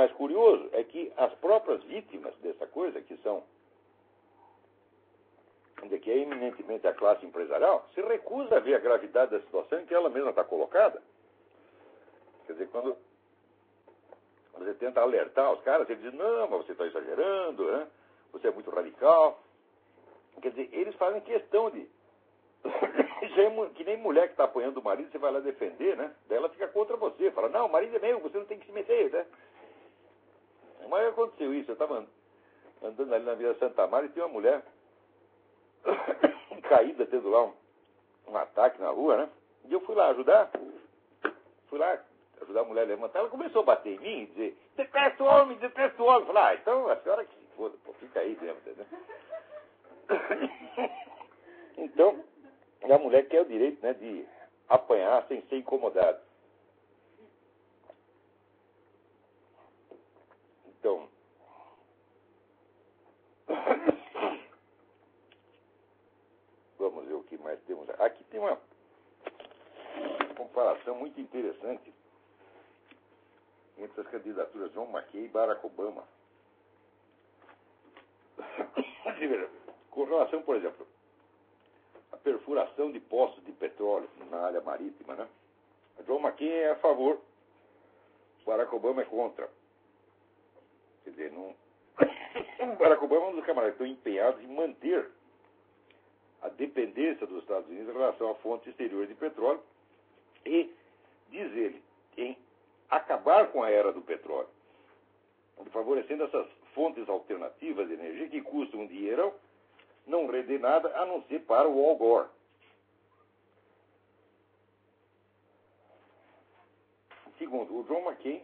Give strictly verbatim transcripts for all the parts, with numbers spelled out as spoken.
mais curioso é que as próprias vítimas dessa coisa, que são, que é eminentemente a classe empresarial, se recusa a ver a gravidade da situação em que ela mesma está colocada. Quer dizer, quando você tenta alertar os caras, eles dizem, não, mas você está exagerando, né? Você é muito radical. Quer dizer, eles fazem questão de... que nem mulher que está apanhando o marido, você vai lá defender, né? Daí ela fica contra você, fala, não, o marido é meu, você não tem que se meter, né? Mas aconteceu isso, eu estava andando ali na Vila Santa Maria e tinha uma mulher caída, tendo lá um, um ataque na rua, né? E eu fui lá ajudar, fui lá ajudar a mulher a levantar, ela começou a bater em mim e dizer, detesto o homem, detesto o homem. Eu falei, ah, então a senhora que se foda, pô, fica aí mesmo, entendeu? Então, a mulher quer o direito, né, de apanhar sem ser incomodada. Então, vamos ver o que mais temos. Aqui tem uma comparação muito interessante entre as candidaturas John McCain e Barack Obama. Com relação, por exemplo, à perfuração de poços de petróleo na área marítima, né? John McCain é a favor, Barack Obama é contra. Quer dizer, não... Barack Obama é um dos camaradas que estão empenhados em manter a dependência dos Estados Unidos em relação a fontes exteriores de petróleo e, diz ele, em acabar com a era do petróleo, favorecendo essas fontes alternativas de energia que custam um dinheirão, não rendem nada a não ser para o Al Gore. Segundo, o John McCain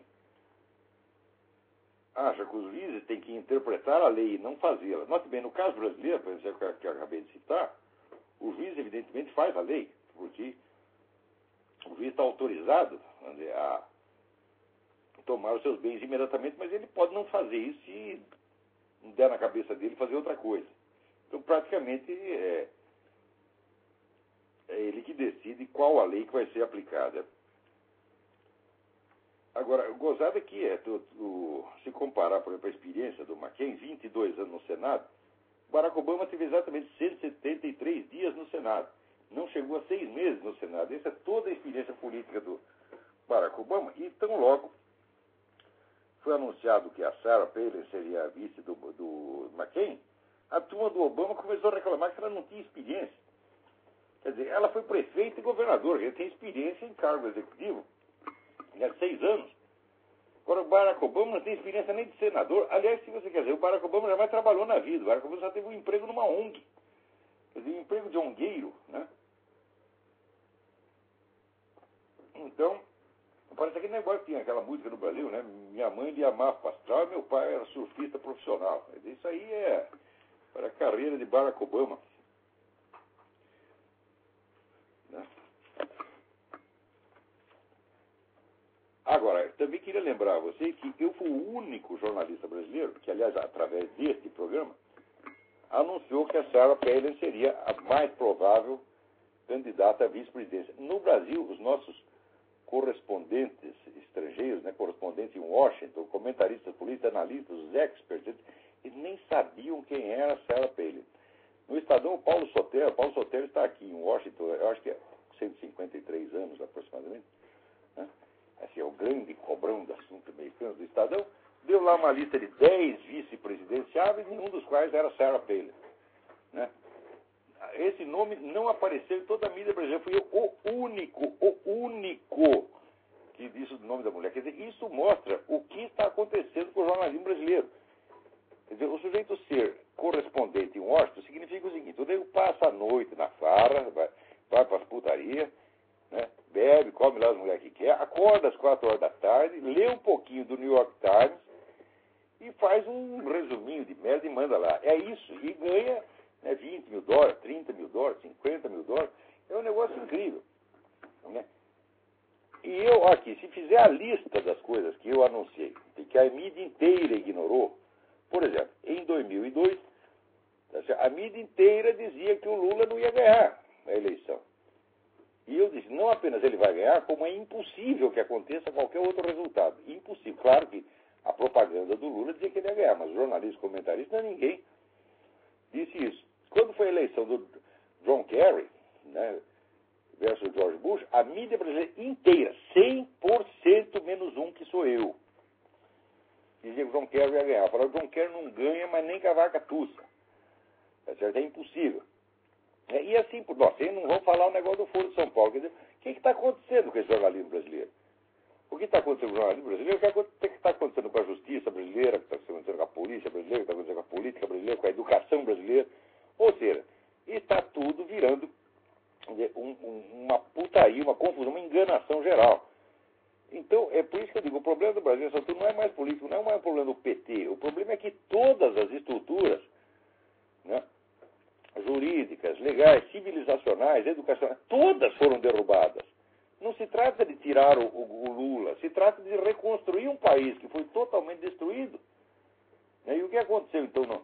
acha que os juízes têm que interpretar a lei e não fazê-la. Note bem, no caso brasileiro, por exemplo, que eu acabei de citar, o juiz evidentemente faz a lei, porque o juiz está autorizado a tomar os seus bens imediatamente, mas ele pode não fazer isso se não der na cabeça dele fazer outra coisa. Então, praticamente, é, é ele que decide qual a lei que vai ser aplicada. Agora, o gozado é que é, tu, tu, se comparar, por exemplo, a experiência do McCain, vinte e dois anos no Senado, Barack Obama teve exatamente cento e setenta e três dias no Senado. Não chegou a seis meses no Senado. Essa é toda a experiência política do Barack Obama. E tão logo foi anunciado que a Sarah Palin seria a vice do, do McCain, a turma do Obama começou a reclamar que ela não tinha experiência. Quer dizer, ela foi prefeita e governadora, ela tem experiência em cargo executivo, há seis anos. Agora, o Barack Obama não tem experiência nem de senador. Aliás, se você quer dizer, o Barack Obama jamais trabalhou na vida. O Barack Obama só teve um emprego numa O N G. Quer dizer, um emprego de ongueiro, né? Então, parece aquele negócio que tinha aquela música no Brasil, né? Minha mãe lia mapa astral e meu pai era surfista profissional. Quer dizer, isso aí é para a carreira de Barack Obama. Né? Agora, eu também queria lembrar a você que eu fui o único jornalista brasileiro que, aliás, através deste programa, anunciou que a Sarah Palin seria a mais provável candidata à vice-presidência. No Brasil, os nossos correspondentes estrangeiros, né, correspondentes em Washington, comentaristas políticos, analistas, os experts, eles nem sabiam quem era a Sarah Palin. No Estadão, o Paulo Sotero, Paulo Sotero está aqui em Washington, eu acho que é cento e cinquenta e três anos aproximadamente, né? Assim, é o grande cobrão do assunto americano do Estadão, deu lá uma lista de dez vice-presidenciáveis, nenhum dos quais era Sarah Palin. Né? Esse nome não apareceu em toda a mídia brasileira, fui eu o único, o único que disse o nome da mulher. Quer dizer, isso mostra o que está acontecendo com o jornalismo brasileiro. Quer dizer, o sujeito ser correspondente em Washington significa o seguinte: o nego passa a noite na farra, vai, vai para as putarias, né, bebe, come lá as mulheres que quer, acorda às quatro horas da tarde, lê um pouquinho do New York Times e faz um resuminho de merda e manda lá. É isso. E ganha, né, vinte mil dólares, trinta mil dólares, cinquenta mil dólares. É um negócio incrível. Né? E eu, aqui, se fizer a lista das coisas que eu anunciei, e que a mídia inteira ignorou, por exemplo, em dois mil e dois, a mídia inteira dizia que o Lula não ia ganhar a eleição. E eu disse, não apenas ele vai ganhar, como é impossível que aconteça qualquer outro resultado. Impossível. Claro que a propaganda do Lula dizia que ele ia ganhar, mas jornalistas, comentaristas, ninguém disse isso. Quando foi a eleição do John Kerry, né, versus George Bush, a mídia brasileira inteira, cem por cento menos um, que sou eu, dizia que o John Kerry ia ganhar. Falaram, o John Kerry não ganha, mas nem cavaca tussa. É certo? É impossível. É, e assim, por nós, não vamos falar o negócio do Foro de São Paulo. Quer dizer, o que está acontecendo com esse jornalismo brasileiro? O que está acontecendo com o jornalismo brasileiro? O que está acontecendo com a justiça brasileira? O que está acontecendo com a polícia brasileira? O que está acontecendo com a política brasileira? Com a educação brasileira? Ou seja, está tudo virando um, um, uma putaria, uma confusão, uma enganação geral. Então, é por isso que eu digo, o problema do Brasil não é mais político, não é mais um problema do P T. O problema é que todas as estruturas, né, jurídicas, legais, civilizacionais, educacionais, todas foram derrubadas. Não se trata de tirar o, o, o Lula, se trata de reconstruir um país que foi totalmente destruído. Né? E o que aconteceu, então, no,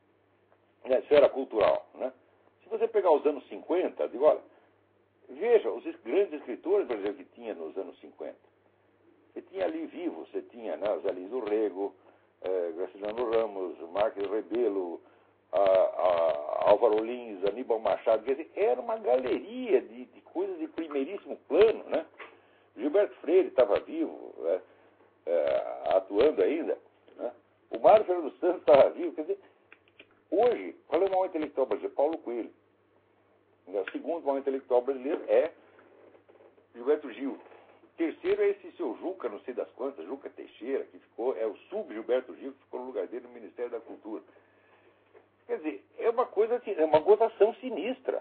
na esfera cultural? Né? Se você pegar os anos cinquenta, digo, olha, veja os grandes escritores brasileiros que tinha nos anos cinquenta. Você tinha ali vivo, você tinha, né, Zé do Rego, eh, Graciliano Ramos, Marques Rebelo, a, a Álvaro Lins, Aníbal Machado, quer dizer, era uma galeria de, de coisas de primeiríssimo plano, né? Gilberto Freire estava vivo, né, é, atuando ainda, né? O Mário Fernando Santos estava vivo, quer dizer, hoje, qual é o maior intelectual brasileiro? Paulo Coelho. O segundo maior intelectual brasileiro é Gilberto Gil. O terceiro é esse seu Juca, não sei das quantas, Juca Teixeira, que ficou, é o sub-Gilberto Gil, que ficou no lugar dele no Ministério da Cultura. Quer dizer, é uma coisa, é uma gozação sinistra.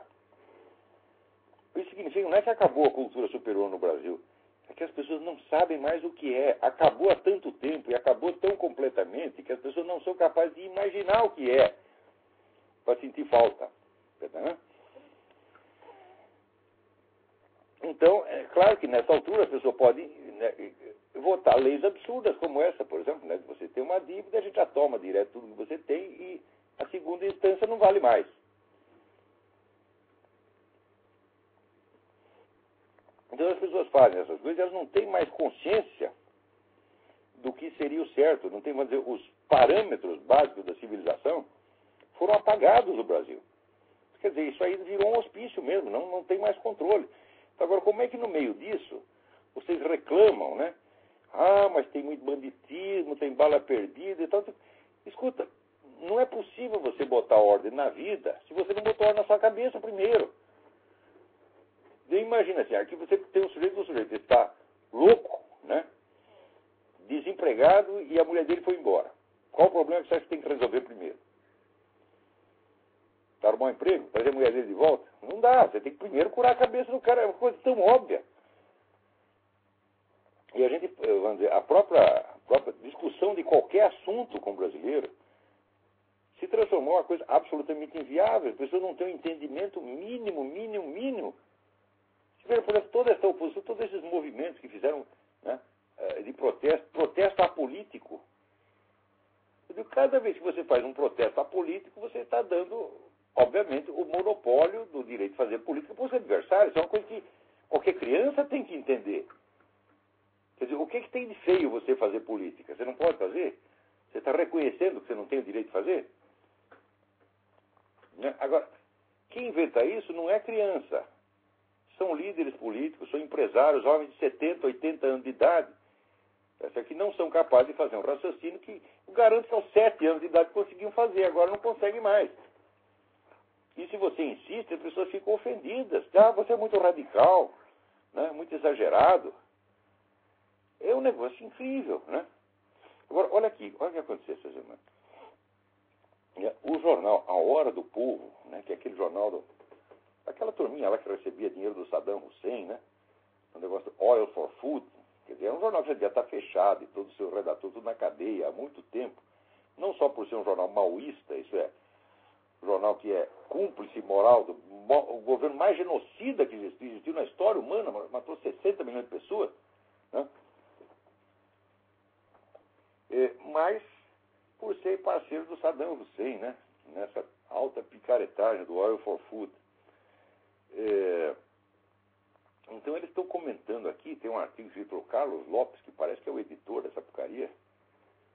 Isso significa, não é que acabou a cultura superior no Brasil, é que as pessoas não sabem mais o que é. Acabou há tanto tempo e acabou tão completamente que as pessoas não são capazes de imaginar o que é para sentir falta. Entendeu? Então, é claro que nessa altura a pessoa pode, né, votar leis absurdas como essa, por exemplo, né? Você tem uma dívida, a gente já toma direto tudo que você tem e a segunda instância não vale mais. Então as pessoas fazem essas coisas, elas não têm mais consciência do que seria o certo, não tem, vamos dizer, os parâmetros básicos da civilização foram apagados no Brasil. Quer dizer, isso aí virou um hospício mesmo, não, não tem mais controle. Então, agora, como é que no meio disso vocês reclamam, né? Ah, mas tem muito banditismo, tem bala perdida e tal. Escuta, não é possível você botar ordem na vida se você não botar ordem na sua cabeça primeiro. Imagina assim, aqui você tem um sujeito, um sujeito que está louco, né? Desempregado e a mulher dele foi embora. Qual o problema que você acha que tem que resolver primeiro? Para arrumar um emprego? Trazer a mulher dele de volta? Não dá, você tem que primeiro curar a cabeça do cara, é uma coisa tão óbvia. E a gente, vamos dizer, a própria, a própria discussão de qualquer assunto com o brasileiro se transformou em uma coisa absolutamente inviável. As pessoas não têm um entendimento mínimo, mínimo, mínimo. Se ver, por exemplo, toda essa oposição, todos esses movimentos que fizeram, né, de protesto, protesto apolítico. Cada vez que você faz um protesto apolítico, você está dando, obviamente, o monopólio do direito de fazer política para os adversários. Isso é uma coisa que qualquer criança tem que entender. Quer dizer, o que, que tem de feio você fazer política? Você não pode fazer? Você está reconhecendo que você não tem o direito de fazer? Né? Agora, quem inventa isso não é criança. São líderes políticos, são empresários, homens de setenta, oitenta anos de idade, que não são capazes de fazer um raciocínio que eu garanto que aos sete anos de idade conseguiam fazer, agora não conseguem mais. E se você insiste, as pessoas ficam ofendidas. Ah, você é muito radical, né? Muito exagerado. É um negócio incrível, né? Agora, olha aqui, olha o que aconteceu essa semana. O jornal A Hora do Povo, né, que é aquele jornal, do, aquela turminha lá que recebia dinheiro do Saddam Hussein, né? Um negócio do Oil for Food. Quer dizer, é um jornal que já devia estar fechado e todo o seu redator, tudo na cadeia há muito tempo. Não só por ser um jornal maoísta, isso é, um jornal que é cúmplice moral do o governo mais genocida que existiu, existiu na história humana, matou sessenta milhões de pessoas, né? É, mas por ser parceiro do Saddam Hussein, né? Nessa alta picaretagem do Oil for Food. É, então eles estão comentando aqui, tem um artigo escrito pelo Carlos Lopes, que parece que é o editor dessa porcaria,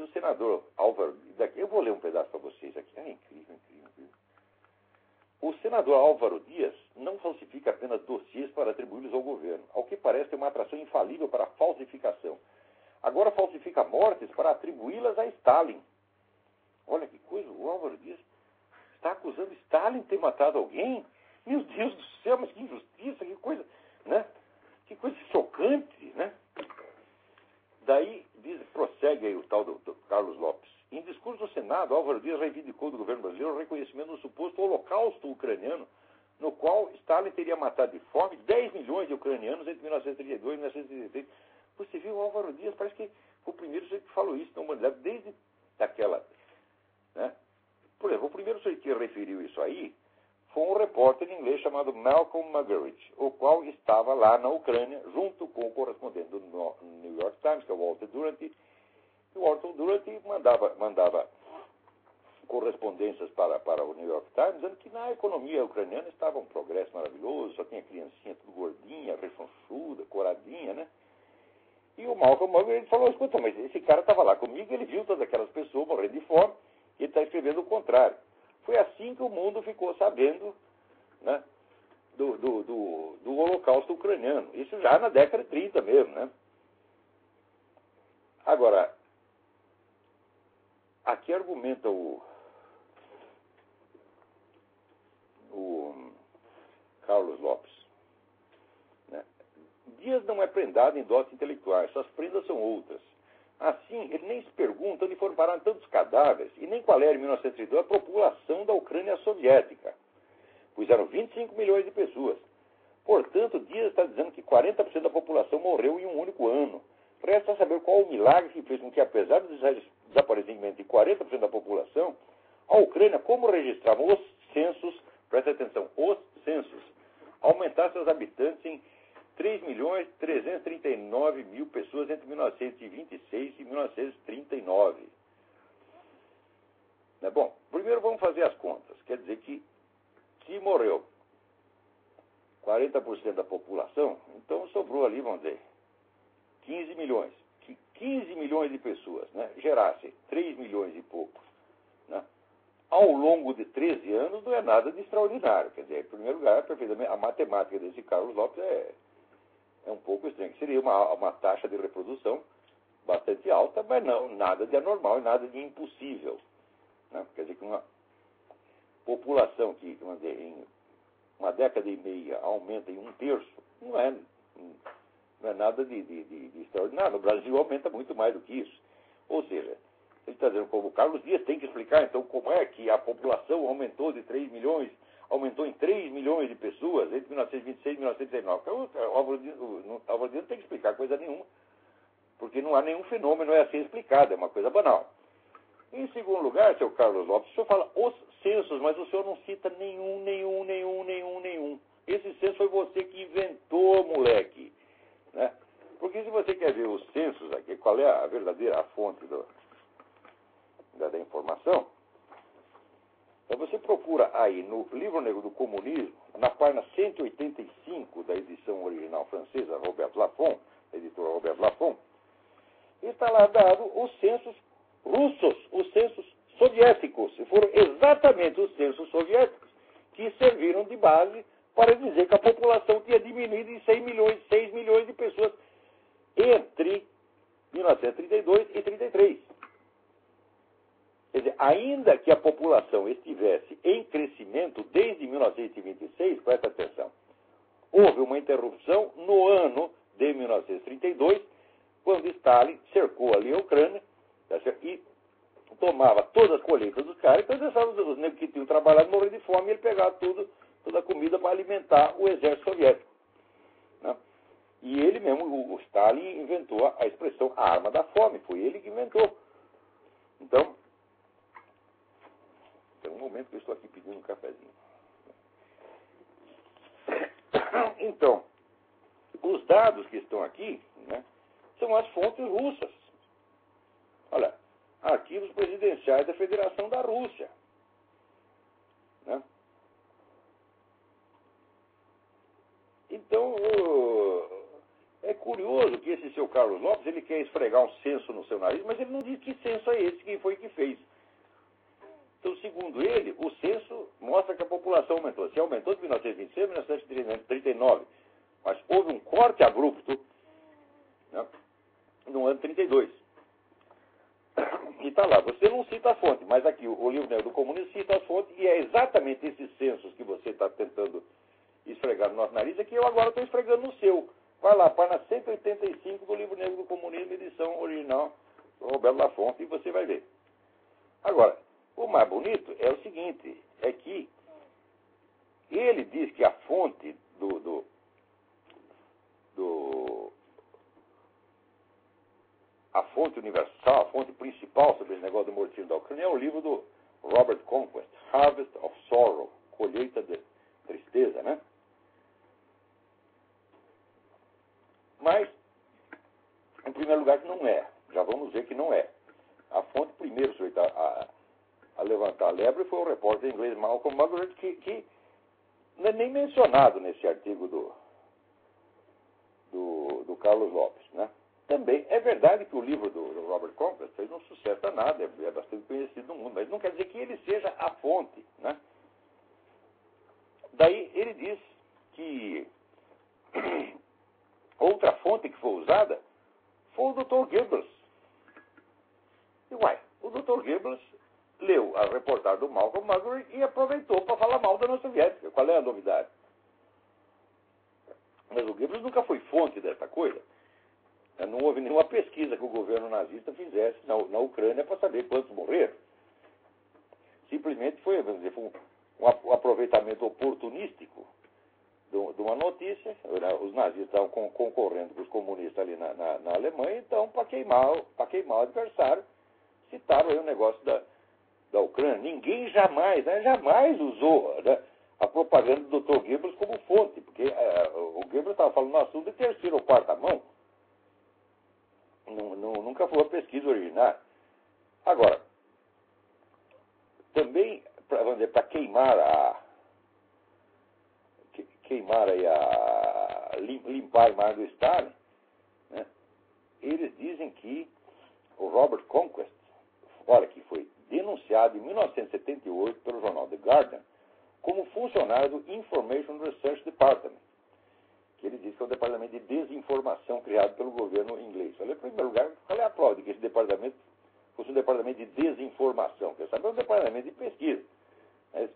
o senador Álvaro... Daqui, eu vou ler um pedaço para vocês aqui. É incrível, incrível, incrível. O senador Álvaro Dias não falsifica apenas dossiês para atribuí-los ao governo. Ao que parece, tem uma atração infalível para a falsificação. Agora falsifica mortes para atribuí-las a Stalin. Olha que coisa, o Álvaro Dias está acusando Stalin de ter matado alguém? Meu Deus do céu, mas que injustiça, que coisa, né? Que coisa chocante, né? Daí, diz, prossegue aí o tal do, do Carlos Lopes. Em discurso do Senado, Álvaro Dias reivindicou do governo brasileiro o reconhecimento do suposto holocausto ucraniano, no qual Stalin teria matado de fome dez milhões de ucranianos entre mil novecentos e trinta e dois e mil novecentos e trinta e três. Você viu o Álvaro Dias, parece que foi o primeiro sujeito que falou isso na humanidade, desde aquela... Né? Por exemplo, o primeiro sujeito que referiu isso aí foi um repórter em inglês chamado Malcolm Muggeridge, o qual estava lá na Ucrânia, junto com o correspondente do New York Times, que é o Walter Duranty. E o Walter Duranty mandava, mandava correspondências para, para o New York Times, dizendo que na economia ucraniana estava um progresso maravilhoso, só tinha criancinha tudo gordinha, rechonchuda, coradinha, né? E o Malcolm Muggeridge falou, escuta, mas esse cara estava lá comigo, ele viu todas aquelas pessoas morrendo de fome, e ele está escrevendo o contrário. Foi assim que o mundo ficou sabendo, né, do, do, do, do holocausto ucraniano. Isso já na década de trinta mesmo, né? Agora, aqui argumenta o, o Carlos Lopes, né? Dias não é prendado em doses intelectuais, suas prendas são outras. Assim, ele nem se pergunta onde foram parar tantos cadáveres e nem qual era, em mil novecentos e trinta e dois, a população da Ucrânia soviética, pois eram vinte e cinco milhões de pessoas. Portanto, Dias está dizendo que quarenta por cento da população morreu em um único ano. Resta saber qual o milagre que fez com que, apesar do desaparecimento de quarenta por cento da população, a Ucrânia, como registravam os censos, presta atenção, os censos, aumentasse seus habitantes em três milhões trezentos e trinta e nove mil pessoas entre mil novecentos e vinte e seis e mil novecentos e trinta e nove. Né? Bom, primeiro vamos fazer as contas. Quer dizer que se morreu quarenta por cento da população, então sobrou ali, vamos dizer, quinze milhões. Que quinze milhões de pessoas, né, gerassem três milhões e pouco, né, ao longo de treze anos não é nada de extraordinário. Quer dizer, em primeiro lugar, perfeitamente, a matemática desse Carlos Lopes é... é um pouco estranho. Seria uma, uma taxa de reprodução bastante alta, mas não, nada de anormal e nada de impossível. Né? Quer dizer que uma população que, vamos dizer, em uma década e meia aumenta em um terço, não é, não é nada de, de, de, de extraordinário. No Brasil aumenta muito mais do que isso. Ou seja, ele está dizendo, como o Carlos Dias tem que explicar, então, como é que a população aumentou de três milhões, aumentou em três milhões de pessoas entre mil novecentos e vinte e seis e mil novecentos e trinta e nove. O Álvaro Dias, o Álvaro Dias não tem que explicar coisa nenhuma, porque não há nenhum fenômeno é assim explicado, é uma coisa banal. Em segundo lugar, seu Carlos Lopes, o senhor fala os censos, mas o senhor não cita nenhum, nenhum, nenhum, nenhum, nenhum. Esse censo foi você que inventou, moleque. Né? Porque se você quer ver os censos aqui, qual é a verdadeira fonte do, da, da informação, então você procura aí no Livro Negro do Comunismo, na página cento e oitenta e cinco da edição original francesa, Robert Laffont, da editora Robert Laffont, está lá dado os censos russos, os censos soviéticos. E foram exatamente os censos soviéticos que serviram de base para dizer que a população tinha diminuído em seis milhões, seis milhões de pessoas entre mil novecentos e trinta e dois e trinta e três. Quer dizer, ainda que a população estivesse em crescimento desde mil novecentos e vinte e seis, presta atenção, houve uma interrupção no ano de mil novecentos e trinta e dois, quando Stalin cercou ali a Ucrânia, tá certo? E tomava todas as colheitas dos caras, então deixava os, os negros que tinham trabalhado morrer de fome e ele pegava tudo, toda a comida para alimentar o exército soviético. Né? E ele mesmo, o, o Stalin, inventou a, a expressão a arma da fome, foi ele que inventou. Então, tem um momento que eu estou aqui pedindo um cafezinho. Então, os dados que estão aqui, né, são as fontes russas. Olha, arquivos presidenciais da Federação da Rússia. Né? Então, é curioso que esse seu Carlos Lopes, ele quer esfregar um censo no seu nariz, mas ele não diz que censo é esse, quem foi que fez. Então, segundo ele, o censo mostra que a população aumentou. Se aumentou de mil novecentos e vinte e seis a mil novecentos e trinta e nove, mas houve um corte abrupto, né, no ano trinta e dois. E está lá, você não cita a fonte, mas aqui o livro negro do comunismo cita a fonte, e é exatamente esses censos que você está tentando esfregar no nosso nariz, é que eu agora estou esfregando no seu. Vai lá, página cento e oitenta e cinco do livro negro do comunismo, edição original do Roberto Lafonte, e você vai ver. Agora, o mais bonito é o seguinte, é que ele diz que a fonte do, do, do a fonte universal, a fonte principal sobre esse negócio do mortismo da Ucrânia é o livro do Robert Conquest, Harvest of Sorrow, Colheita de Tristeza, né? Mas, em primeiro lugar, que não é. Já vamos ver que não é. A fonte primeiro sujeito a, a, a levantar a lebre foi o repórter inglês Malcolm Muggeridge, que, que não é nem mencionado nesse artigo do, do, do Carlos Lopes, né? Também é verdade que o livro do, do Robert Conquest fez um sucesso danado, é, é bastante conhecido no mundo, mas não quer dizer que ele seja a fonte, né? Daí ele diz que outra fonte que foi usada foi o doutor Goebbels. E uai, o doutor Goebbels leu a reportagem do Malcolm Muggeridge e aproveitou para falar mal da União Soviética. Qual é a novidade? Mas o Goebbels nunca foi fonte dessa coisa. Não houve nenhuma pesquisa que o governo nazista fizesse na, na Ucrânia para saber quantos morreram. Simplesmente foi, vamos dizer, foi um, um aproveitamento oportunístico de, de uma notícia. Os nazistas estavam con, concorrendo com os comunistas ali na, na, na Alemanha, então, para queimar, para queimar o adversário, citaram aí o negócio da, da Ucrânia. Ninguém jamais, né, jamais usou, né, a propaganda do doutor Goebbels como fonte, porque é, o Goebbels estava falando no assunto de terceira ou quarta mão. Nunca foi uma pesquisa original. Agora, também, para queimar a. queimar aí a. limpar a imagem do Stalin, né, eles dizem que o Robert Conquest, olha, que foi denunciado em mil novecentos e setenta e oito pelo jornal The Guardian como funcionário do Information Research Department, que ele diz que é um departamento de desinformação criado pelo governo inglês. Falei, em primeiro lugar, qual é a prova de que esse departamento fosse um departamento de desinformação? Quer saber, é um departamento de pesquisa. Mas,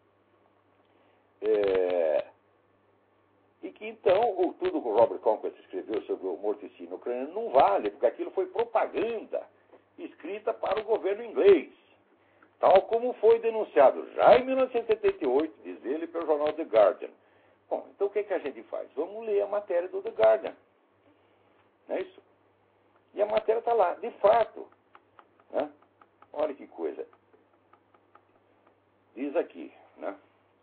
é, e que, então, o, tudo que o Robert Conquest escreveu sobre o morticínio ucraniano não vale, porque aquilo foi propaganda escrita para o governo inglês, tal como foi denunciado já em mil novecentos e setenta e oito, diz ele, pelo jornal The Guardian. Bom, então o que, que a gente faz? Vamos ler a matéria do The Guardian. Não é isso? E a matéria está lá, de fato. Né? Olha que coisa. Diz aqui, né?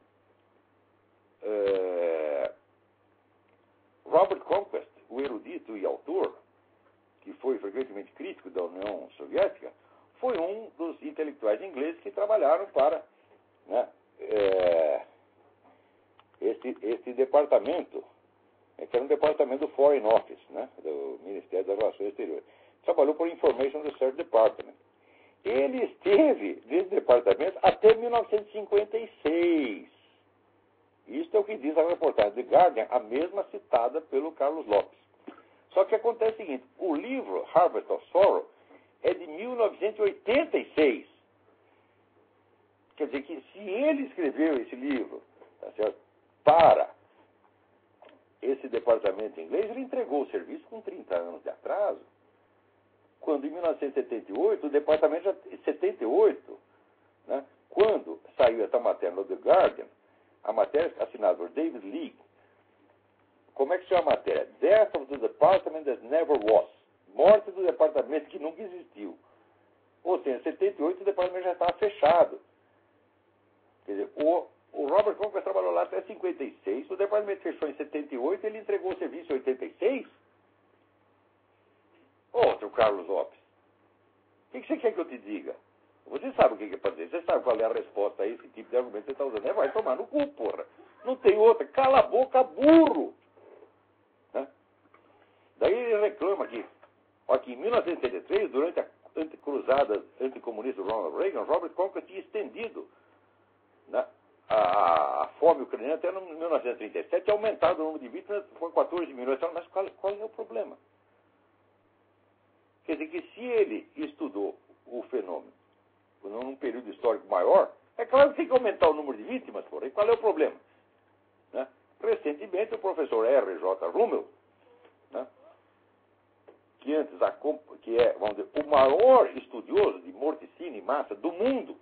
É, Robert Conquest, o erudito e autor, que foi frequentemente crítico da União Soviética, foi um dos intelectuais ingleses que trabalharam para, né, é, Este, este departamento, que era um departamento do Foreign Office, né, do Ministério das Relações Exteriores, trabalhou para o Information Research Department. Ele esteve nesse departamento até mil novecentos e cinquenta e seis. Isso é o que diz a reportagem de Guardian, a mesma citada pelo Carlos Lopes. Só que acontece o seguinte, o livro Harvest of Sorrow é de mil novecentos e oitenta e seis. Quer dizer que se ele escreveu esse livro, tá certo, para esse departamento inglês, ele entregou o serviço com trinta anos de atraso, quando em mil novecentos e setenta e oito, o departamento já, setenta e oito, né, quando saiu essa matéria no The Guardian, a matéria assinada por David League, como é que chama a matéria? Death of the Department that Never Was. Morte do departamento que nunca existiu. Ou seja, em setenta e oito o departamento já estava fechado. Quer dizer, o O Robert Conquest trabalhou lá até cinquenta e seis, o departamento fechou em setenta e oito, ele entregou o serviço em oitenta e seis? Outro Carlos Lopes. O que, que você quer que eu te diga? Você sabe o que, que é para dizer, você sabe qual é a resposta a esse tipo de argumento que você está usando. É, vai tomar no cu, porra. Não tem outra. Cala a boca, burro. Né? Daí ele reclama que, ó, que em mil novecentos e setenta e três, durante a cruzada anticomunista do Ronald Reagan, Robert Conquest tinha estendido, né, a, a fome ucraniana até no mil novecentos e trinta e sete, aumentado o número de vítimas, foi quatorze milhões. Mas qual, qual é o problema? Quer dizer que se ele estudou o fenômeno num período histórico maior, é claro que tem que aumentar o número de vítimas, porém, qual é o problema? Né? Recentemente, o professor R J Rummel, né, que antes que é, vamos dizer, o maior estudioso de morticínio em massa do mundo,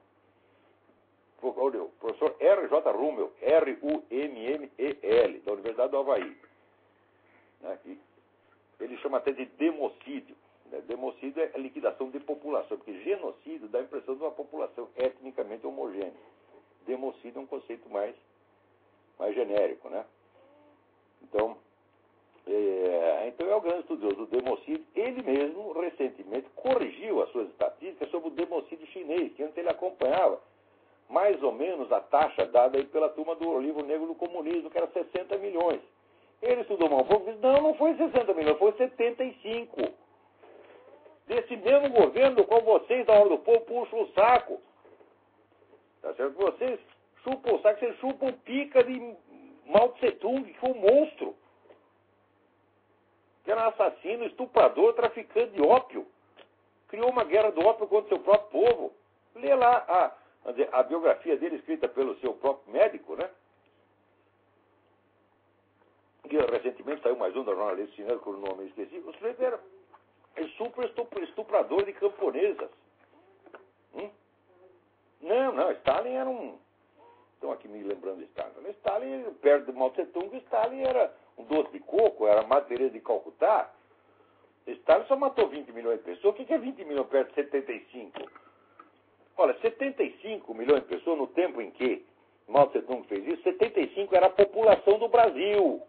o professor R J Rummel, R U M M E L, da Universidade do Havaí, né, e ele chama até de democídio. Né? Democídio é a liquidação de população, porque genocídio dá a impressão de uma população etnicamente homogênea. Democídio é um conceito mais, mais genérico, né? Então, é, então é o grande estudioso do democídio. Ele mesmo, recentemente, corrigiu as suas estatísticas sobre o democídio chinês, que antes ele acompanhava mais ou menos a taxa dada aí pela turma do livro negro do comunismo, que era sessenta milhões. Ele estudou mal um pouco e disse, não, não foi sessenta milhões, foi setenta e cinco. Desse mesmo governo do qual vocês, da hora do povo, puxam o saco. Tá certo? Vocês chupam o saco, vocês chupam pica de Mao Tse Tung, que foi um monstro. Que era um assassino, estuprador, traficante de ópio. Criou uma guerra do ópio contra o seu próprio povo. Lê lá a, a biografia dele, escrita pelo seu próprio médico, né? Que recentemente saiu mais um da jornalista chinesa, com o nome eu esqueci. O sujeito era super estuprador de camponesas. Hum? Não, não, Stalin era um... Estão aqui me lembrando de Stalin. Stalin, perto de Mao Tse Tung, Stalin era um doce de coco, era a Madre Teresa de Calcutá. Stalin só matou vinte milhões de pessoas. O que é vinte milhões perto de setenta e cinco? Olha, setenta e cinco milhões de pessoas no tempo em que Mao Tse Tung fez isso, setenta e cinco era a população do Brasil.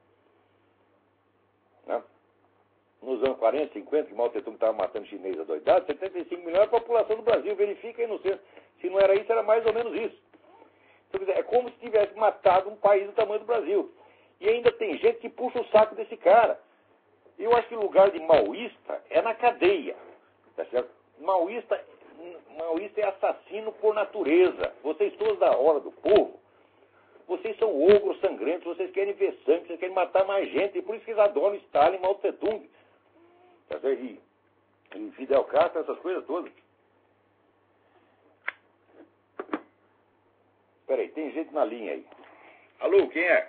Né? Nos anos quarenta, cinquenta, que Mao Tse Tung estava matando chinês adoidado, setenta e cinco milhões era a população do Brasil. Verifica aí no centro. Se não era isso, era mais ou menos isso. Então, é como se tivesse matado um país do tamanho do Brasil. E ainda tem gente que puxa o saco desse cara. Eu acho que o lugar de maoísta é na cadeia. Tá certo? Maoísta, maoísta é assassino por natureza. Vocês todos da hora do povo, vocês são ogros sangrentos, vocês querem ver sangue, vocês querem matar mais gente. E por isso que eles adoram Stalin, Mao Tse Tung. Tá certo? E, e Fidel Castro, essas coisas todas. Peraí, tem gente na linha aí. Alô, quem é?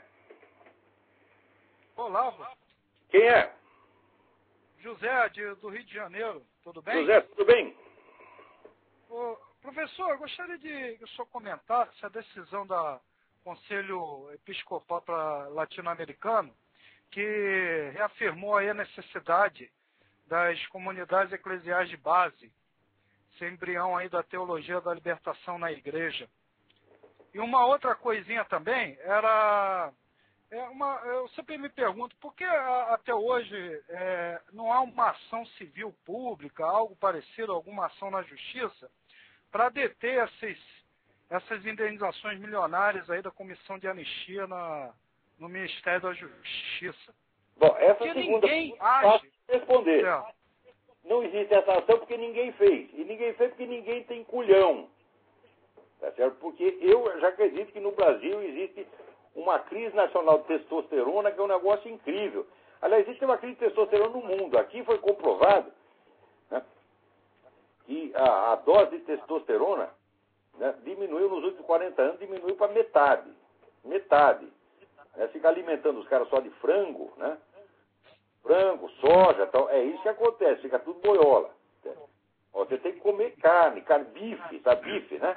Olá, quem é? José, de, do Rio de Janeiro, tudo bem? José, tudo bem? Ô, professor, eu gostaria de que o senhor comentasse a decisão do Conselho Episcopal Latino-Americano, que reafirmou aí a necessidade das comunidades eclesiais de base, esse embrião aí da teologia da libertação na igreja. E uma outra coisinha também era... É uma, eu sempre me pergunto, por que a, até hoje é, não há uma ação civil pública, algo parecido, alguma ação na justiça, para deter essas, essas indenizações milionárias aí da Comissão de Anistia na, no Ministério da Justiça? Bom, essa porque segunda ninguém age. Responder. É. Não existe essa ação porque ninguém fez. E ninguém fez porque ninguém tem culhão. Tá certo? Porque eu já acredito que no Brasil existe uma crise nacional de testosterona que é um negócio incrível. Aliás, existe uma crise de testosterona no mundo. Aqui foi comprovado, né, que a, a dose de testosterona, né, diminuiu nos últimos quarenta anos, diminuiu para metade. Metade. Né, fica alimentando os caras só de frango, né? Frango, soja, tal. É isso que acontece, fica tudo boiola. Ó, você tem que comer carne, carne, bife, sabe? Bife, né?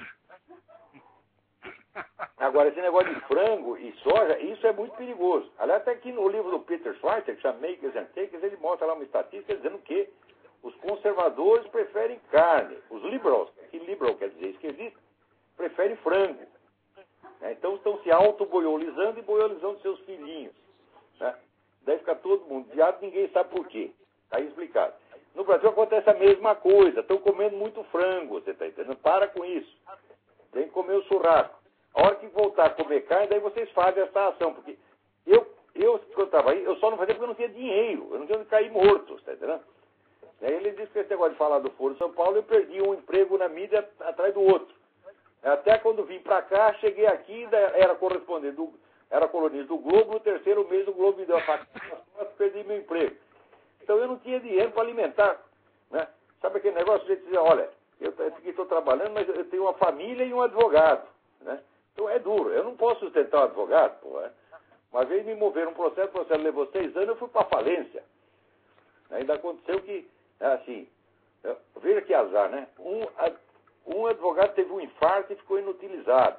Agora, esse negócio de frango e soja, isso é muito perigoso. Aliás, até aqui no livro do Peter Schweitzer, que chama Makers and Takers, ele mostra lá uma estatística dizendo que os conservadores preferem carne. Os liberals, que liberal quer dizer esquerdista, preferem frango. Né? Então estão se auto-boiolizando e boiolizando seus filhinhos. Né? Daí fica todo mundo viado, ninguém sabe por quê. Está aí explicado. No Brasil acontece a mesma coisa. Estão comendo muito frango, você está entendendo? Para com isso. Tem que comer o churrasco. A hora que voltar a comer carne, daí vocês fazem essa ação. Porque eu, eu, quando eu estava aí, eu só não fazia porque eu não tinha dinheiro, eu não tinha onde cair morto, tá entendendo? Aí ele disse que esse negócio de falar do Foro de São Paulo, eu perdi um emprego na mídia atrás do outro. Até quando vim para cá, cheguei aqui, era correspondente, do, era colunista do Globo, no terceiro mês o Globo me deu a facada, perdi meu emprego. Então eu não tinha dinheiro para alimentar, né? Sabe aquele negócio de a gente dizer, olha, eu estou trabalhando, mas eu tenho uma família e um advogado, né? Então é duro, eu não posso sustentar um advogado, pô, né? Uma vez me moveram um processo, o processo levou seis anos, eu fui para a falência. Ainda aconteceu que, assim, veja que azar, né? Um, um advogado teve um infarto e ficou inutilizado.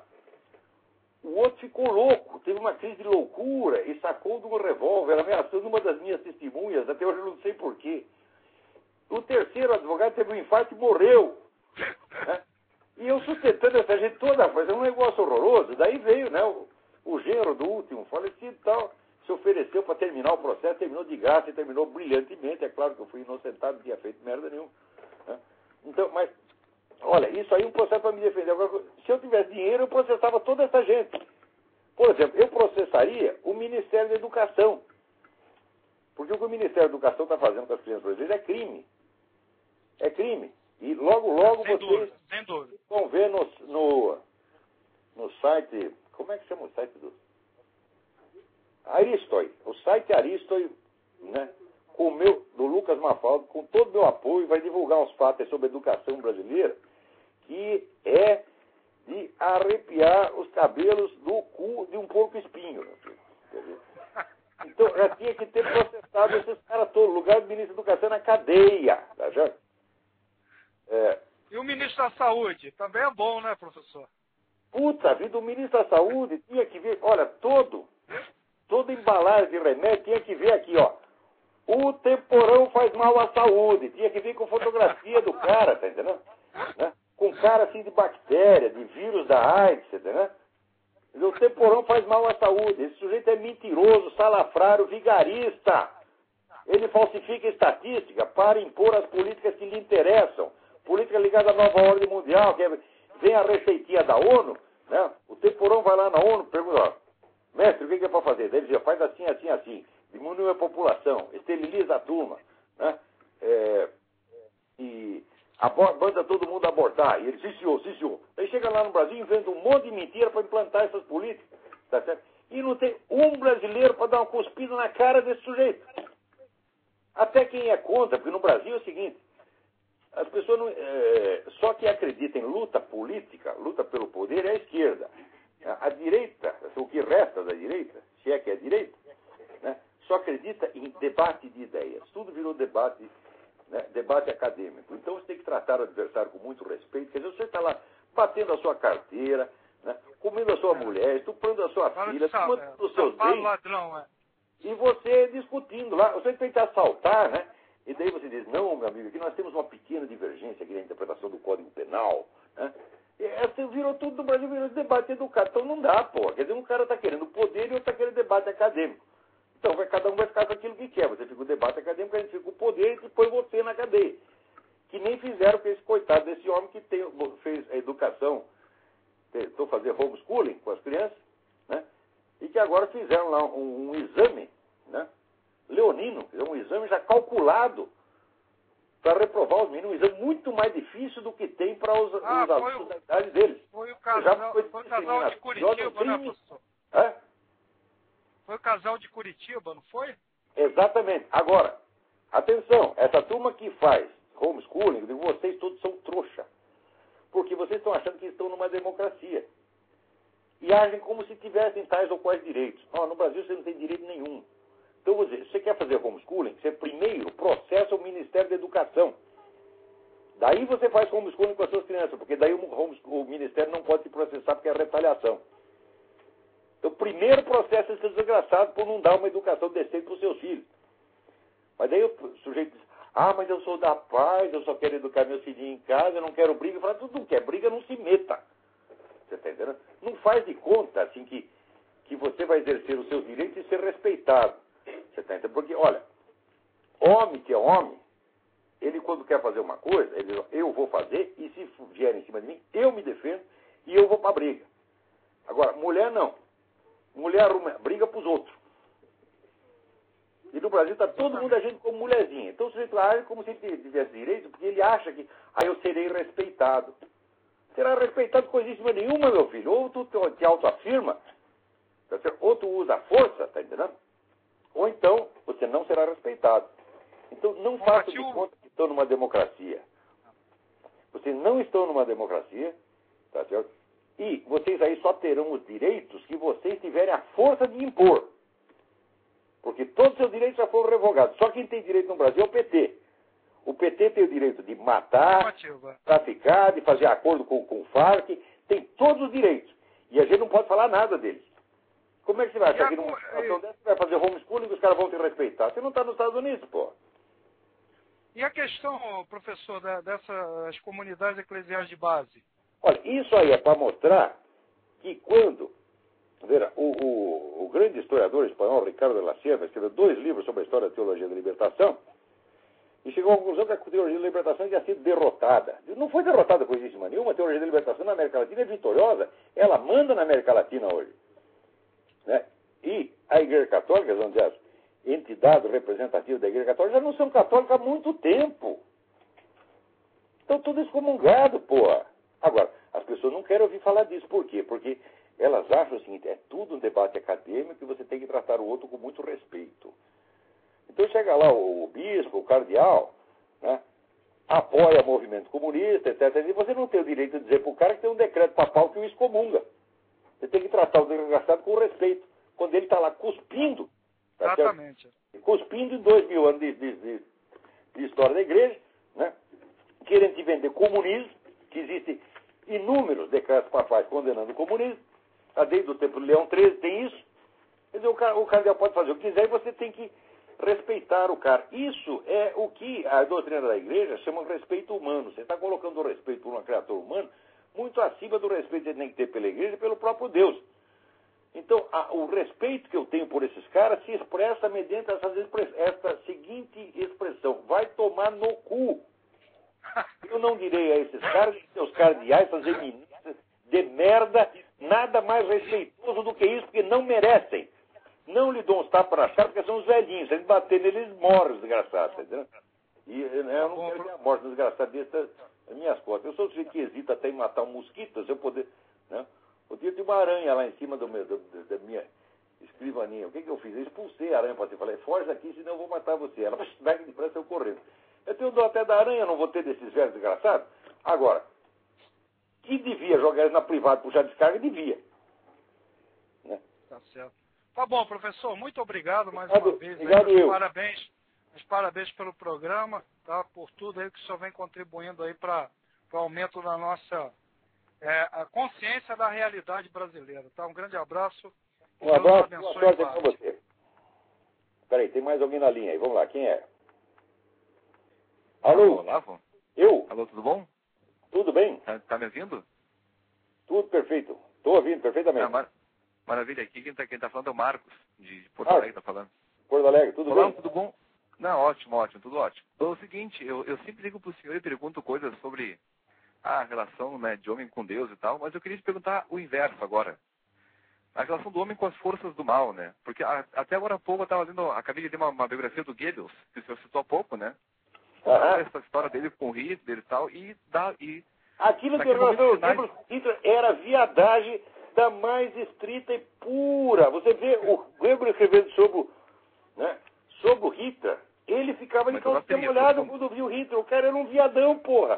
O outro ficou louco, teve uma crise de loucura e sacou de um revólver, ameaçando uma das minhas testemunhas, até hoje eu não sei porquê. O terceiro advogado teve um infarto e morreu. Né? E eu sustentando essa gente toda, mas é um negócio horroroso. Daí veio, né, o, o genro do último falecido e tal, se ofereceu para terminar o processo, terminou de graça e terminou brilhantemente. É claro que eu fui inocentado, não tinha feito merda nenhuma. Né? Então, mas, olha, isso aí é um processo para me defender. Agora, se eu tivesse dinheiro, eu processava toda essa gente. Por exemplo, eu processaria o Ministério da Educação. Porque o que o Ministério da Educação está fazendo com as crianças brasileiras é crime. É crime. E logo, logo sem vocês dúvida, sem dúvida. vão ver no, no, no site, como é que chama o site do... Aristoi. O site Aristoi, né, com o meu, do Lucas Mafaldo, com todo o meu apoio, vai divulgar uns fatos sobre a educação brasileira, que é de arrepiar os cabelos do cu de um porco-espinho. Meu filho. Entendeu? Então, já tinha que ter processado esses caras todos. O lugar do ministro da Educação na cadeia. Tá já? É. E o ministro da Saúde? Também é bom, né, professor? Puta vida, o ministro da Saúde tinha que ver, olha, todo, toda embalagem de remédio tinha que ver aqui, ó. O temporão faz mal à saúde. Tinha que vir com fotografia do cara, tá entendendo? Né? Com cara assim de bactéria, de vírus da AIDS, tá entendendo? O temporão faz mal à saúde. Esse sujeito é mentiroso, salafrário, vigarista. Ele falsifica estatística para impor as políticas que lhe interessam. Política ligada à nova ordem mundial, que é, vem a receitinha da ONU, né? O temporão vai lá na ONU, pergunta, ó, mestre, o que é para fazer? Daí ele diz, faz assim, assim, assim. Diminui a população, esteriliza a turma, né? É, e manda todo mundo abortar. E ele, sim senhor, sim senhor. Aí chega lá no Brasil e inventa um monte de mentira para implantar essas políticas. Tá certo? E não tem um brasileiro para dar uma cuspida na cara desse sujeito. Até quem é contra, porque no Brasil é o seguinte, as pessoas não, é, só que acreditam em luta política, luta pelo poder, é a esquerda. A, a direita, o que resta da direita, se é que é direita, né, só acredita em debate de ideias. Tudo virou debate, né, debate acadêmico. Então você tem que tratar o adversário com muito respeito. Quer dizer, você está lá batendo a sua carteira, né, comendo a sua mulher, estuprando a sua filha, tomando os seus bens. Ladrão, é. E você discutindo lá, você tenta assaltar, né? E daí você diz, não, meu amigo, aqui nós temos uma pequena divergência aqui na interpretação do Código Penal, né? E assim, virou tudo no Brasil, virou debate educado. Então não dá, pô. Quer dizer, um cara está querendo poder e outro está querendo debate acadêmico. Então vai, cada um vai ficar com aquilo que quer. Você fica o debate acadêmico, a gente fica com o poder e põe você na cadeia. Que nem fizeram com esse coitado desse homem que tem, fez a educação, tentou fazer homeschooling com as crianças, né? E que agora fizeram lá um, um exame, né, leonino, um exame já calculado para reprovar os meninos, um exame muito mais difícil do que tem para os, ah, os alunos o, da idade deles. Foi o casal, foi, foi o casal de Curitiba, né, professor? É? Foi o casal de Curitiba, não foi? Exatamente. Agora, atenção, essa turma que faz homeschooling, vocês todos são trouxa, porque vocês estão achando que estão numa democracia. E agem como se tivessem tais ou quais direitos. Oh, no Brasil você não tem direito nenhum. Então, vou dizer, se você quer fazer homeschooling, você primeiro processa o Ministério da Educação. Daí você faz homeschooling com as suas crianças, porque daí o, o Ministério não pode te processar porque é retaliação. Então, primeiro processa esse desgraçado por não dar uma educação decente para os seus filhos. Mas daí o sujeito diz, ah, mas eu sou da paz, eu só quero educar meus filhinhos em casa, eu não quero briga. Eu falo, tudo não quer briga, não se meta. Você está entendendo? Não faz de conta, assim, que, que você vai exercer os seus direitos e ser respeitado. Você está entendendo? Porque, olha, homem que é homem, ele quando quer fazer uma coisa, ele diz, eu vou fazer, e se vier em cima de mim, eu me defendo e eu vou para a briga. Agora, mulher não. Mulher arruma briga para os outros. serei respeitado. Será respeitado coisíssima nenhuma, meu filho. Ou tu te autoafirma, tá certo? Ou tu usa a força, tá entendendo? Ou então você não será respeitado. Então não façam de conta que estão numa democracia. Vocês não estão numa democracia, tá certo? E vocês aí só terão os direitos que vocês tiverem a força de impor. Porque todos os seus direitos já foram revogados. Só quem tem direito no Brasil é o P T. O P T tem o direito de matar, traficar, de fazer acordo com, com o Farc. Tem todos os direitos. E a gente não pode falar nada deles. Como é que você vai achar que numa situação dessa você vai fazer homeschooling e os caras vão te respeitar? Você não está nos Estados Unidos, pô. E a questão, professor, da, dessas comunidades eclesiais de base? Olha, isso aí é para mostrar que quando... Vera, o, o, o grande historiador espanhol, Ricardo de la Sierra, escreveu dois livros sobre a história da teologia da libertação e chegou à conclusão que a teologia da libertação tinha sido derrotada. Não foi derrotada coisíssima nenhuma. A teologia da libertação na América Latina é vitoriosa. Ela manda na América Latina hoje. Né? E a Igreja Católica, vamos dizer, as entidades representativas da Igreja Católica já não são católicas há muito tempo. Estão tudo excomungado, porra. Agora, as pessoas não querem ouvir falar disso. Por quê? Porque elas acham o seguinte, é tudo um debate acadêmico e você tem que tratar o outro com muito respeito. Então chega lá o, o bispo, o cardeal, né, apoia o movimento comunista, etcétera. E você não tem o direito de dizer para o cara que tem um decreto papal que o excomunga. Você tem que tratar o desgraçado com respeito. Quando ele está lá cuspindo, tá exatamente, certo? Cuspindo em dois mil anos de, de, de, de história da igreja, né, querendo te vender comunismo, que existe inúmeros decretos papais condenando o comunismo. Desde o tempo do Leão treze tem isso. Quer dizer, o, cara, o cardeal pode fazer o que quiser e você tem que respeitar o cara. Isso é o que a doutrina da igreja chama de respeito humano. Você está colocando o respeito por uma criatura humana muito acima do respeito que você tem que ter pela igreja e pelo próprio Deus. Então, a, o respeito que eu tenho por esses caras se expressa mediante essas express, esta seguinte expressão: vai tomar no cu. Eu não direi a esses caras, seus cardeais, essas eminências de merda, nada mais respeitoso do que isso, porque não merecem. Não lhe dão uns tapas na cara, porque são os velhinhos. Se eles baterem neles, eles morrem, os desgraçados. Entendeu? E eu não quero ver a morte dos desgraçados desses nas minhas costas. Eu sou o sujeito que hesita até em matar um mosquito, se eu poder... Né? O dia de uma aranha lá em cima do meu, do, da minha escrivaninha. O que, que eu fiz? Eu expulsei a aranha para você. Falei, foge daqui, senão eu vou matar você. Ela vai depressa, eu correndo. Eu tenho dó até da aranha, não vou ter desses velhos desgraçados. Agora, que devia jogar eles na privada, puxar descarga, devia. Né? Tá certo. Tá bom, professor. Muito obrigado mais obrigado, uma vez. Obrigado aí, eu. Parabéns. Os parabéns pelo programa, tá? Por tudo aí que o senhor vem contribuindo aí para o aumento da nossa é, a consciência da realidade brasileira. Tá? Um grande abraço. Um abraço, boa sorte com você. Peraí, tem mais alguém na linha aí. Vamos lá, quem é? Alô? Olavo? Eu? Alô, tudo bom? Tudo bem? Tá, tá me ouvindo? Tudo perfeito. Estou ouvindo perfeitamente. Ah, mar... Maravilha. Aqui quem está quem tá falando é o Marcos, de Porto Ah, Alegre, está falando. Porto Alegre, tudo Olá, bem? tudo bom? Não, ótimo, ótimo, tudo ótimo. Então, é o seguinte, eu, eu sempre ligo para o senhor e pergunto coisas sobre a relação, né, de homem com Deus e tal, mas eu queria te perguntar o inverso agora. A relação do homem com as forças do mal, né? Porque a, até agora há pouco eu estava lendo, acabei de ler uma, uma biografia do Goebbels, que o senhor citou há pouco, né? Aham. Essa história dele com Hitler e tal, e dá... E, Aquilo que naquele nós momento vimos, finais- Hitler era viadagem da mais estrita e pura. Você vê o Goebbels escrevendo sobre, o- né, sobre o Hitler, ele ficava de Mas eu calça gostaria, molhado porque- quando viu o Hitler. O cara era um viadão, porra.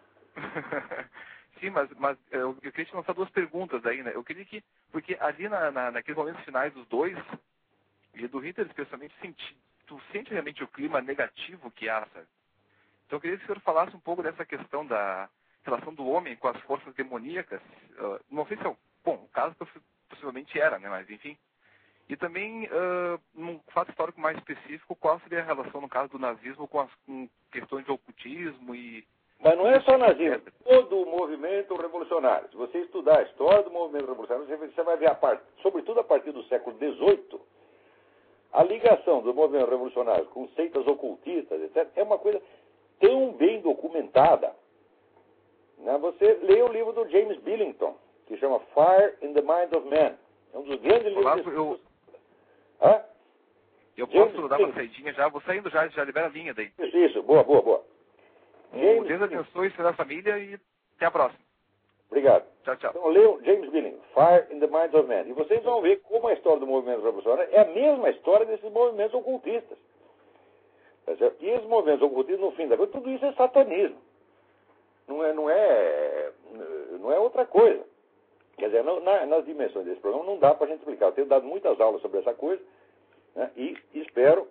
Sim, mas, mas eu, eu queria te lançar duas perguntas aí, né? Eu queria que, porque ali na, na, naqueles momentos finais dos dois, e do Hitler especialmente, senti, tu sente realmente o clima negativo que há, sabe? Então eu queria que o senhor falasse um pouco dessa questão da relação do homem com as forças demoníacas. Uh, não sei se é o... Bom, o caso possivelmente era, né? Mas enfim. E também, uh, num fato histórico mais específico, qual seria a relação, no caso do nazismo, com as com questões de ocultismo e... Mas não é só nazismo, todo o movimento revolucionário. Se você estudar a história do movimento revolucionário, você vai ver, a part... sobretudo a partir do século dezoito, a ligação do movimento revolucionário com seitas ocultistas, etcétera, é uma coisa tão bem documentada. Né? Você lê o livro do James Billington, que chama Fire in the Mind of Man. É um dos grandes Olá, livros... eu, Hã? eu James posso dar uma Billington. saidinha já, vou saindo já, já libera a linha daí. Isso, isso, boa, boa, boa. Um Deus abençoe a família e até a próxima. Obrigado. Tchau, tchau. Então, leiam James Billing, Fire in the Minds of Men. E vocês vão ver como a história do movimento revolucionário é a mesma história desses movimentos ocultistas. Tá certo? E esses movimentos ocultistas, no fim da coisa, tudo isso é satanismo. Não é, não é, não é outra coisa. Quer dizer, não, na, nas dimensões desse programa não dá para a gente explicar. Eu tenho dado muitas aulas sobre essa coisa, né, e espero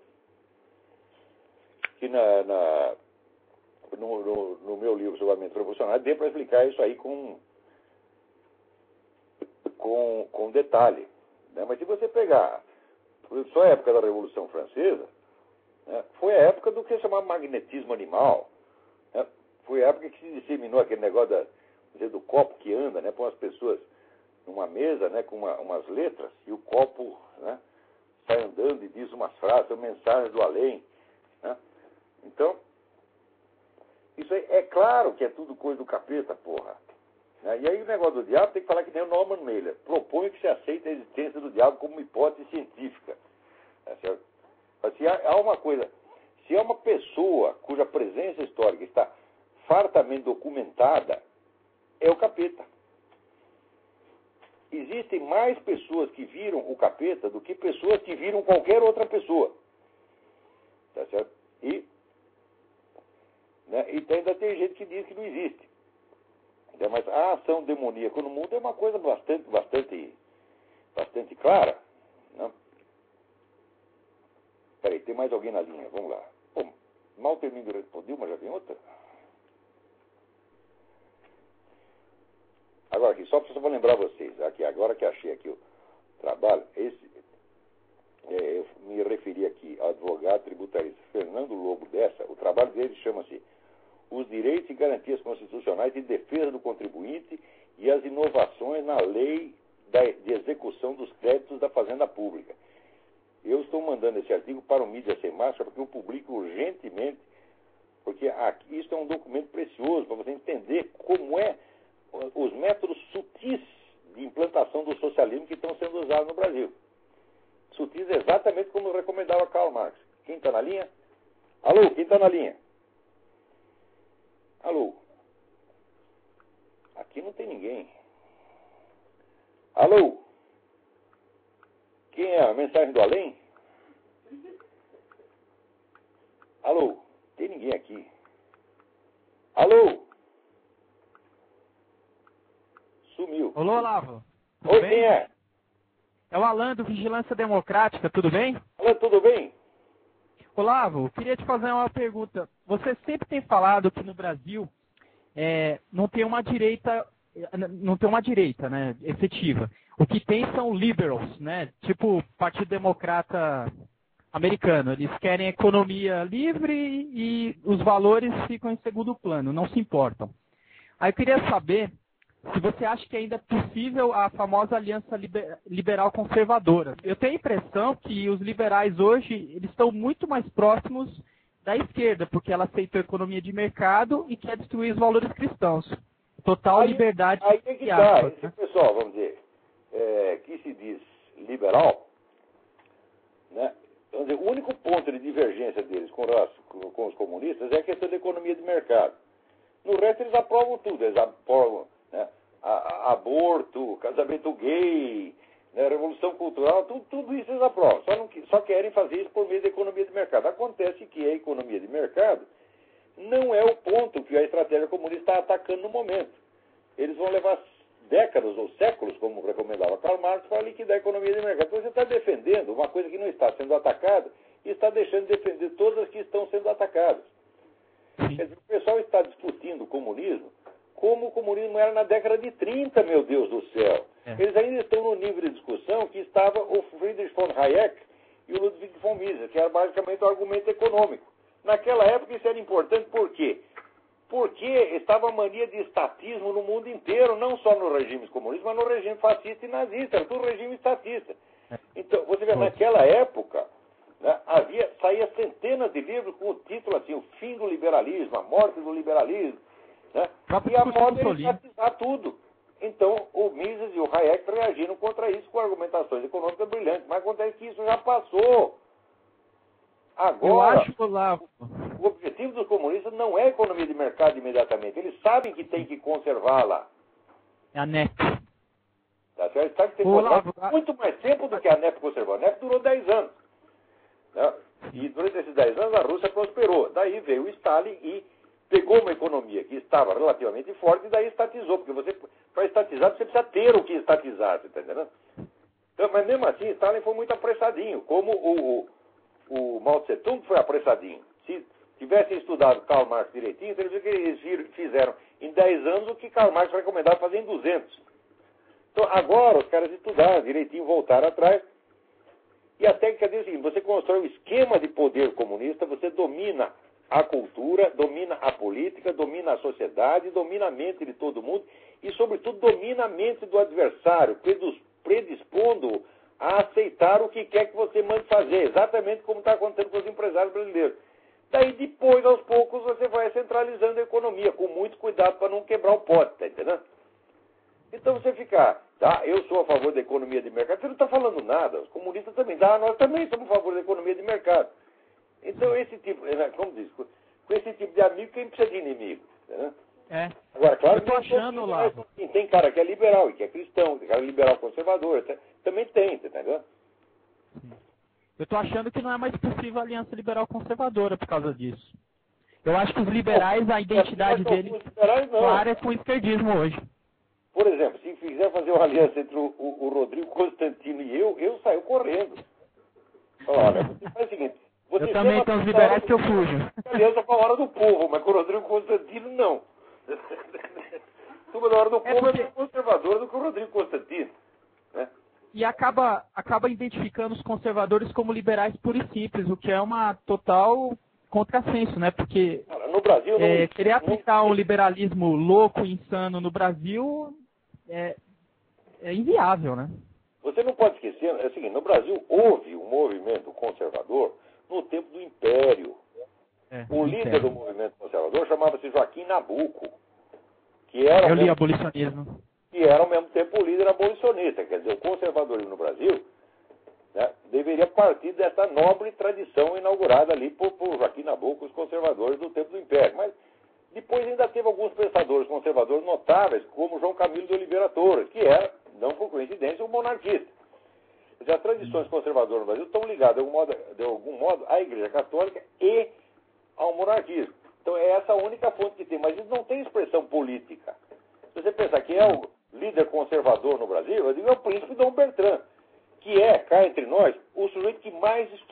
que na, na, no, no, no meu livro sobre a mente revolucionária dê para explicar isso aí com, com, com detalhe. Né? Mas se você pegar só a época da Revolução Francesa, né, foi a época do que se chamava magnetismo animal. Né? Foi a época que se disseminou aquele negócio da, dizer, do copo que anda, né, com as pessoas numa mesa, né, com uma, umas letras, e o copo, né, sai andando e diz umas frases, são mensagens do além. Né? Então, isso aí, é claro que é tudo coisa do capeta, porra. Né? E aí o negócio do diabo tem que falar que nem o Norman Mailer. Propõe que se aceite a existência do diabo como uma hipótese científica. Tá certo? Mas se há, há uma coisa, se há uma pessoa cuja presença histórica está fartamente documentada, é o capeta. Existem mais pessoas que viram o capeta do que pessoas que viram qualquer outra pessoa. Tá certo? E, né, e ainda tem gente que diz que não existe. Né, mas a ação demoníaca no mundo é uma coisa bastante, bastante, bastante clara. Né? Peraí, tem mais alguém na linha, vamos lá. Pô, mal termino de responder, mas já tem outra. Agora aqui, só para lembrar vocês, aqui, agora que achei aqui o trabalho, esse, é, eu me referi aqui ao advogado tributarista Fernando Lobo Dessa, o trabalho dele chama-se Os Direitos e Garantias Constitucionais de Defesa do Contribuinte e as Inovações na Lei de Execução dos Créditos da Fazenda Pública. Eu estou mandando esse artigo para o Mídia Sem Máscara porque eu publico urgentemente, porque aqui, isso é um documento precioso para você entender como é os métodos sutis de implantação do socialismo que estão sendo usados no Brasil. Sutis exatamente como recomendava Karl Marx. Quem está na linha? Alô, quem está na linha? Alô? Aqui não tem ninguém. Alô? Quem é? A mensagem do além? Alô? Tem ninguém aqui. Alô? Sumiu. Olá, Olavo. Oi, bem? Quem é? É o Alan do Vigilância Democrática, tudo bem? Alan, tudo bem? Olavo, queria te fazer uma pergunta. Você sempre tem falado que no Brasil é, não tem uma direita, não tem uma direita, né, efetiva. O que tem são liberals, né, tipo Partido Democrata americano. Eles querem economia livre e os valores ficam em segundo plano, não se importam. Aí eu queria saber se você acha que ainda é possível a famosa aliança liberal conservadora. Eu tenho a impressão que os liberais hoje eles estão muito mais próximos da esquerda, porque ela aceitou a economia de mercado e quer destruir os valores cristãos. Total aí, liberdade. Aí é que tá. Esse pessoal, vamos dizer, é, que se diz liberal, né? Vamos dizer, o único ponto de divergência deles com os, com os comunistas é a questão da economia de mercado. No resto eles aprovam tudo, eles aprovam, né, a, a, aborto, casamento gay, né, revolução cultural, tudo, tudo isso eles aprovam. Só, não, só querem fazer isso por meio da economia de mercado. Acontece que a economia de mercado não é o ponto que a estratégia comunista está atacando no momento. Eles vão levar décadas ou séculos, como recomendava Karl Marx, para liquidar a economia de mercado. Então você está defendendo uma coisa que não está sendo atacada e está deixando de defender todas as que estão sendo atacadas. Quer dizer, o pessoal está discutindo o comunismo como o comunismo era na década de trinta, meu Deus do céu. É. Eles ainda estão no nível de discussão que estava o Friedrich von Hayek e o Ludwig von Mises, que era basicamente o argumento econômico. Naquela época isso era importante por quê? Porque estava a mania de estatismo no mundo inteiro, não só nos regimes comunistas, mas no regime fascista e nazista, era tudo regime estatista. Então, você vê, naquela época, né, havia, saía centenas de livros com o título assim, o fim do liberalismo, a morte do liberalismo, né, e a moda era estatizar tudo. Então, o Mises e o Hayek reagiram contra isso com argumentações econômicas brilhantes, mas acontece que isso já passou. Agora, eu acho lá... o, o objetivo dos comunistas não é a economia de mercado imediatamente. Eles sabem que tem que conservá-la. É a N E P. Tá certo? Eles sabem que tem que Ô, conservar Olavo, a- muito mais tempo do que a N E P conservou. A N E P durou dez anos. Né? E durante esses dez anos a Rússia prosperou. Daí veio o Stalin e pegou uma economia que estava relativamente forte e daí estatizou. Porque você, para estatizar, você precisa ter o que estatizar, você está entendendo? Então, mas mesmo assim, Stalin foi muito apressadinho, como o, o, o Mao Tse Tung foi apressadinho. Se tivessem estudado Karl Marx direitinho, eles viram que eles fizeram em dez anos o que Karl Marx recomendava fazer em duzentos. Então, agora os caras estudaram direitinho, voltaram atrás. E a técnica diz o seguinte: você constrói um esquema de poder comunista, você domina a cultura, domina a política, domina a sociedade, domina a mente de todo mundo e, sobretudo, domina a mente do adversário, predispondo a aceitar o que quer que você mande fazer, exatamente como está acontecendo com os empresários brasileiros. Daí, depois, aos poucos, você vai centralizando a economia, com muito cuidado para não quebrar o pote, tá entendendo? Então, você ficar, tá, eu sou a favor da economia de mercado, você não está falando nada, os comunistas também, tá, nós também somos a favor da economia de mercado. Então, esse tipo, como diz, com esse tipo de amigo, quem precisa de inimigo, entendeu? É. Agora, claro Eu tô que achando, tem, Olavo. tem, tem cara que é liberal e que é cristão, tem cara liberal conservador, tá, também tem, tá entendendo? Eu tô achando que não é mais possível a aliança liberal conservadora por causa disso. Eu acho que os liberais, a identidade Não, deles, os liberais não. claro, é com o esquerdismo hoje. Por exemplo, se fizer fazer uma aliança entre o, o, o Rodrigo Constantino e eu, eu saio correndo. Olha, você faz o seguinte. Você Eu também tenho os liberais que eu fujo. Aliança com a hora do povo, mas com o Rodrigo Constantino, não. Turma da hora do É povo porque- é mais conservadora do que o Rodrigo Constantino. Né? E acaba, acaba identificando os conservadores como liberais pura e simples, o que é uma total contrassenso, né? Porque Cara, no Brasil não, é, querer não- aplicar um liberalismo louco e insano no Brasil é, é inviável, né? Você não pode esquecer, é o seguinte, no Brasil houve um movimento conservador no tempo do Império. É, O líder entendo. do movimento conservador chamava-se Joaquim Nabuco, que era, Eu ao li mesmo, abolicionismo. que era ao mesmo tempo o líder abolicionista. Quer dizer, o conservadorismo no Brasil, né, deveria partir dessa nobre tradição inaugurada ali por, por Joaquim Nabuco, os conservadores do tempo do Império. Mas depois ainda teve alguns pensadores conservadores notáveis, como João Camilo de Oliveira Torres, que era, não por coincidência, um monarquista. Quer dizer, as tradições conservadoras no Brasil estão ligadas, de algum modo, de algum modo à Igreja Católica e ao monarquismo. Então é essa a única fonte que tem, mas isso não tem expressão política. Se você pensar que é o líder conservador no Brasil, eu digo é o príncipe Dom Bertrand, que é, cá entre nós, o sujeito que mais